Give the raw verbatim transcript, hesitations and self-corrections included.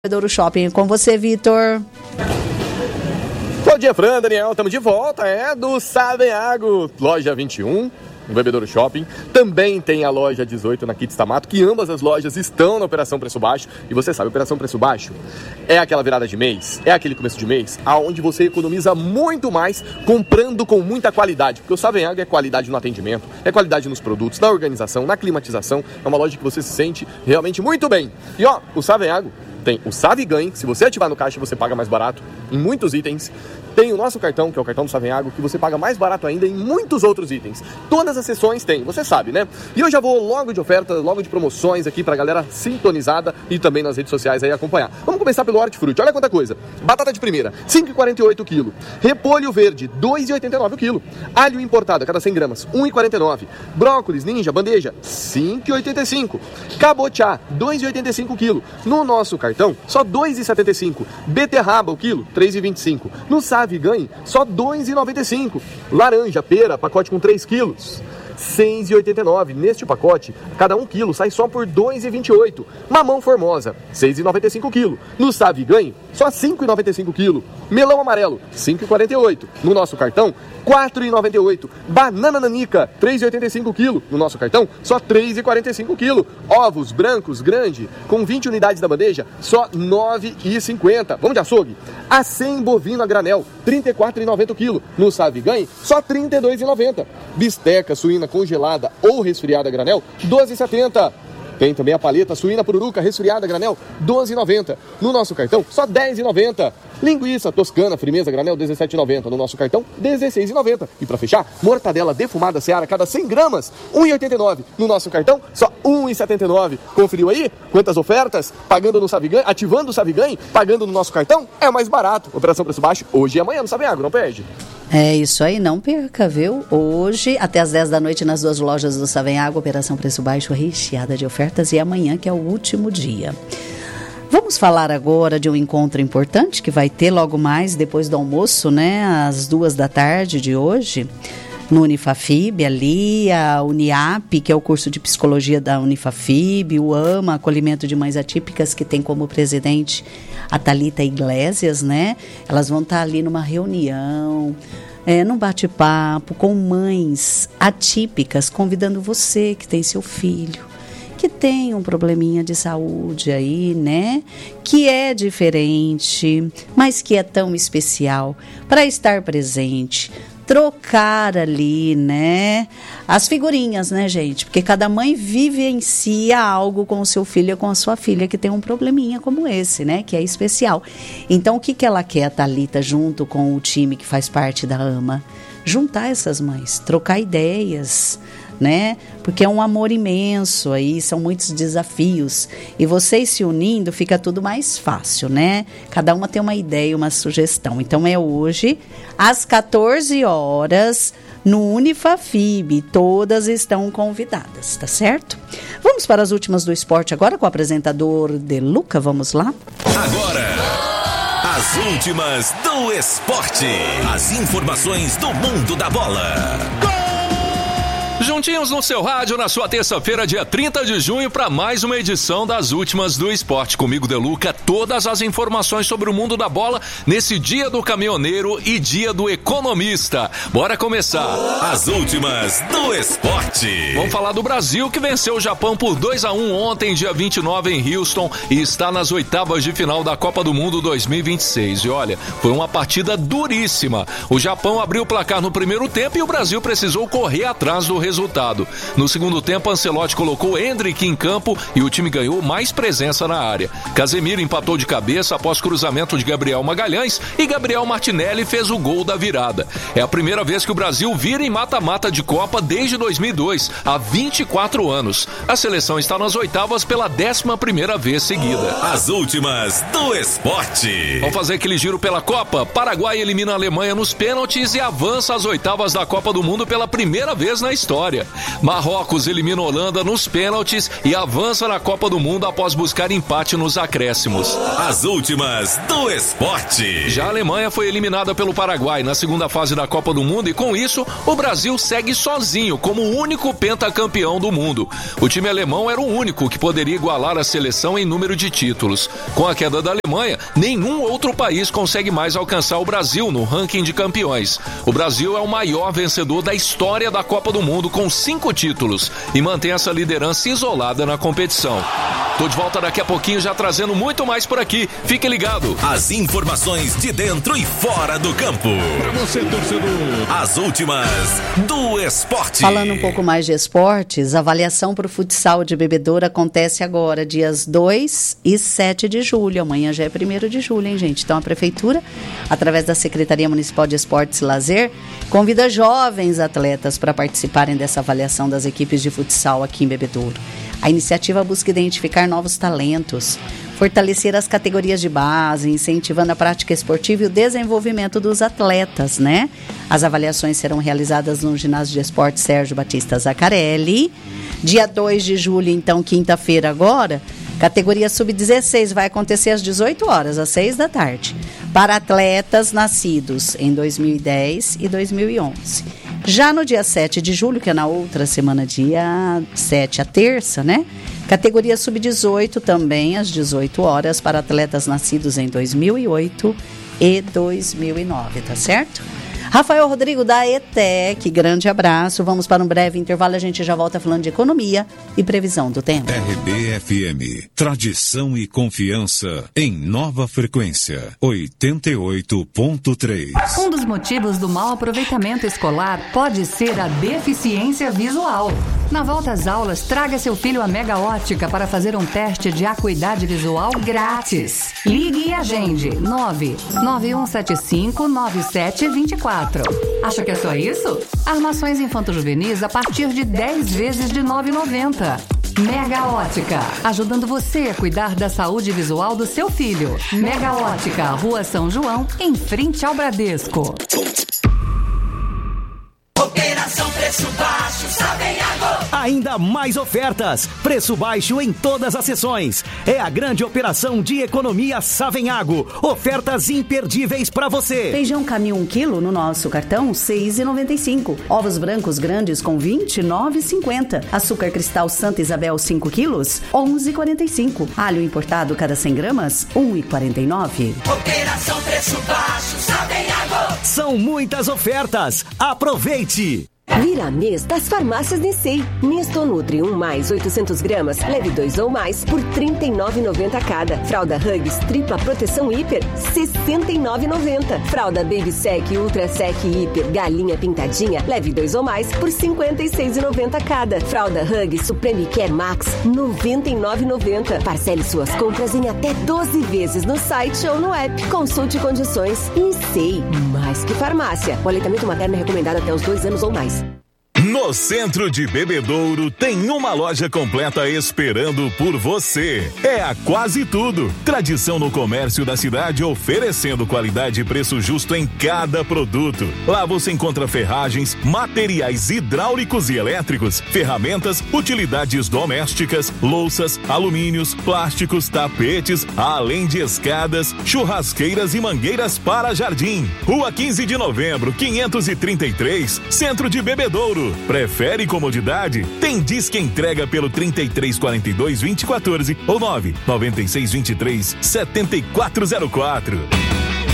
Bebedouro Shopping. Com você, Vitor. Bom dia, Fran, Daniel, estamos de volta, é do Saveago, loja vinte e um, no Bebedouro Shopping. Também tem a loja dezoito na Kits Tamato, que ambas as lojas estão na Operação Preço Baixo. E você sabe, Operação Preço Baixo é aquela virada de mês, é aquele começo de mês, aonde você economiza muito mais comprando com muita qualidade. Porque o Saveago é qualidade no atendimento, é qualidade nos produtos, na organização, na climatização. É uma loja que você se sente realmente muito bem. E ó, o Saveago tem o Save Ganhe, se você ativar no caixa você paga mais barato em muitos itens. Tem o nosso cartão, que é o cartão do Saveago, que você paga mais barato ainda em muitos outros itens. Todas as sessões tem, você sabe, né? E eu já vou logo de ofertas, logo de promoções aqui pra galera sintonizada e também nas redes sociais aí acompanhar. Vamos começar pelo hortifruti, olha quanta coisa. Batata de primeira, cinco reais e quarenta e oito centavos o quilo. Repolho verde, dois reais e oitenta e nove centavos o quilo. Alho importado a cada cem gramas, um real e quarenta e nove centavos. Brócolis ninja, bandeja, cinco reais e oitenta e cinco centavos. Cabotiá, dois reais e oitenta e cinco centavos o quilo. No nosso cartão, só dois reais e setenta e cinco centavos. Beterraba o quilo, três reais e vinte e cinco centavos. No Save Ganhe, só dois reais e noventa e cinco centavos. Laranja, pera, pacote com três quilos, seis reais e oitenta e nove centavos. Neste pacote, cada um quilo sai só por dois reais e vinte e oito centavos. Mamão Formosa, seis reais e noventa e cinco centavos o quilo. No Save Ganhe, só cinco reais e noventa e cinco centavos o quilo. Melão amarelo, cinco reais e quarenta e oito centavos. No nosso cartão, quatro reais e noventa e oito centavos. Banana nanica, três reais e oitenta e cinco centavos o quilo. No nosso cartão, só três reais e quarenta e cinco centavos o quilo. Ovos brancos grande, com vinte unidades da bandeja, só nove reais e cinquenta centavos. Vamos de açougue. Acém bovino a granel, trinta e quatro reais e noventa centavos o quilo. No Save Ganhe, só trinta e dois reais e noventa centavos. Bisteca suína congelada ou resfriada a granel, doze reais e setenta centavos. Tem também a paleta suína pururuca resfriada a granel, doze reais e noventa centavos. No nosso cartão, só dez reais e noventa centavos. Linguiça toscana frimeza granel, dezessete reais e noventa centavos. No nosso cartão, dezesseis reais e noventa centavos. E para fechar, mortadela defumada Seara cada cem gramas, um real e oitenta e nove centavos. No nosso cartão, só um real e setenta e nove centavos. Conferiu aí? Quantas ofertas? Pagando no Save Ganhe, ativando o Save Ganhe, pagando no nosso cartão, é mais barato. Operação Preço Baixo, hoje e amanhã no Saveago, não perde. É isso aí, não perca, viu? Hoje, até às dez da noite, nas duas lojas do Saveago, Operação Preço Baixo recheada de ofertas, e amanhã, que é o último dia. Vamos falar agora de um encontro importante que vai ter logo mais, depois do almoço, né? Às duas da tarde de hoje, no Unifafib, ali, a Uniap, que é o curso de psicologia da Unifafib, o AMA, Acolhimento de Mães Atípicas, que tem como presidente a Thalita Iglesias, né? Elas vão estar ali numa reunião, é, num bate-papo com mães atípicas, convidando você que tem seu filho, que tem um probleminha de saúde aí, né? Que é diferente, mas que é tão especial, para estar presente, trocar ali, né, as figurinhas, né, gente? Porque cada mãe vivencia algo com o seu filho ou com a sua filha que tem um probleminha como esse, né, que é especial. Então, o que, que ela quer, a Thalita, junto com o time que faz parte da AMA? Juntar essas mães, trocar ideias, né? Porque é um amor imenso aí, são muitos desafios. E vocês se unindo fica tudo mais fácil, né? Cada uma tem uma ideia, uma sugestão. Então é hoje, às quatorze horas, no Unifafib. Todas estão convidadas, tá certo? Vamos para as últimas do esporte agora com o apresentador Deluca. Vamos lá? Agora, as últimas do esporte. As informações do mundo da bola. Juntinhos no seu rádio na sua terça-feira, dia trinta de junho, para mais uma edição das últimas do esporte. Comigo, Deluca, todas as informações sobre o mundo da bola nesse dia do caminhoneiro e dia do economista. Bora começar. As últimas do esporte. Vamos falar do Brasil, que venceu o Japão por dois a um ontem, dia vinte e nove, em Houston, e está nas oitavas de final da Copa do Mundo dois mil e vinte e seis. E olha, foi uma partida duríssima. O Japão abriu o placar no primeiro tempo e o Brasil precisou correr atrás do resultado. Resultado. No segundo tempo, Ancelotti colocou Endrick em campo e o time ganhou mais presença na área. Casemiro empatou de cabeça após cruzamento de Gabriel Magalhães e Gabriel Martinelli fez o gol da virada. É a primeira vez que o Brasil vira em mata-mata de Copa desde dois mil e dois, há vinte e quatro anos. A seleção está nas oitavas pela décima primeira vez seguida. As últimas do esporte. Vamos fazer aquele giro pela Copa. Paraguai elimina a Alemanha nos pênaltis e avança às oitavas da Copa do Mundo pela primeira vez na história. vitória. Marrocos elimina a Holanda nos pênaltis e avança na Copa do Mundo após buscar empate nos acréscimos. As últimas do esporte. Já a Alemanha foi eliminada pelo Paraguai na segunda fase da Copa do Mundo e com isso o Brasil segue sozinho como o único pentacampeão do mundo. O time alemão era o único que poderia igualar a seleção em número de títulos. Com a queda da Alemanha, nenhum outro país consegue mais alcançar o Brasil no ranking de campeões. O Brasil é o maior vencedor da história da Copa do Mundo com cinco títulos e mantém essa liderança isolada na competição. Tô de volta daqui a pouquinho já trazendo muito mais por aqui. Fique ligado. As informações de dentro e fora do campo. Pra você, torcedor. As últimas do esporte. Falando um pouco mais de esportes, a avaliação para o futsal de Bebedouro acontece agora, dias dois e sete de julho. Amanhã já é primeiro de julho, hein, gente? Então a Prefeitura, através da Secretaria Municipal de Esportes e Lazer, convida jovens atletas para participarem dessa avaliação das equipes de futsal aqui em Bebedouro. A iniciativa busca identificar novos talentos, fortalecer as categorias de base, incentivando a prática esportiva e o desenvolvimento dos atletas, né? As avaliações serão realizadas no Ginásio de Esportes Sérgio Batista Zaccarelli. Dia dois de julho, então, quinta-feira agora, categoria sub dezesseis vai acontecer às dezoito horas, às seis da tarde, para atletas nascidos em dois mil e dez e dois mil e onze. Já no dia sete de julho, que é na outra semana, dia sete, a terça, né? Categoria sub dezoito também às dezoito horas para atletas nascidos em dois mil e oito e dois mil e nove, tá certo? Rafael Rodrigo da E T E C, grande abraço. Vamos para um breve intervalo, a gente já volta falando de economia e previsão do tempo. R B F M, tradição e confiança em nova frequência, oitenta e oito ponto três. Um dos motivos do mau aproveitamento escolar pode ser a deficiência visual. Na volta às aulas, traga seu filho à Mega Ótica para fazer um teste de acuidade visual grátis. Ligue e agende nove nove um sete cinco nove sete dois quatro. Acha que é só isso? Armações infanto-juvenis a partir de dez vezes de nove reais e noventa centavos. Mega Ótica, ajudando você a cuidar da saúde visual do seu filho. Mega Ótica, Rua São João, em frente ao Bradesco. Operação Preço Baixo, Savenhago. Ainda mais ofertas. Preço baixo em todas as sessões. É a grande operação de economia Savenhago. Ofertas imperdíveis para você. Feijão Camil um quilo no nosso cartão, seis reais e noventa e cinco centavos. Ovos brancos grandes com vinte e nove reais e cinquenta centavos. Açúcar cristal Santa Isabel cinco quilos, onze reais e quarenta e cinco centavos. Alho importado cada cem gramas, um real e quarenta e nove centavos. Operação Preço Baixo, Savenhago. São muitas ofertas. Aproveite! Vira mês das farmácias Nissei. Misto Nutri um mais oitocentos gramas, leve dois ou mais por trinta e nove reais e noventa centavos cada. Fralda Huggies tripla proteção hiper, sessenta e nove reais e noventa centavos. Fralda Baby Sec Ultra Sec Hiper galinha pintadinha, leve dois ou mais por cinquenta e seis reais e noventa centavos cada. Fralda Huggies Supreme Care Max, noventa e nove reais e noventa centavos. Parcele suas compras em até doze vezes no site ou no app. Consulte condições. Nissei, mais que farmácia. O aleitamento materno é recomendado até os dois anos ou mais. No centro de Bebedouro tem uma loja completa esperando por você. É a Quase Tudo. Tradição no comércio da cidade, oferecendo qualidade e preço justo em cada produto. Lá você encontra ferragens, materiais hidráulicos e elétricos, ferramentas, utilidades domésticas, louças, alumínios, plásticos, tapetes, além de escadas, churrasqueiras e mangueiras para jardim. Rua quinze de novembro, quinhentos e trinta e três, Centro de Bebedouro. Prefere comodidade? Tem Disque Entrega pelo trinta e três quarenta e dois vinte e quatorze ou nove nove seis dois três sete quatro zero quatro.